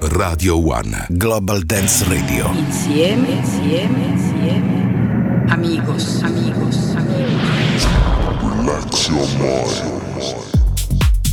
Radio One. Global Dance Radio. Insieme. Amigos. Relax your mind.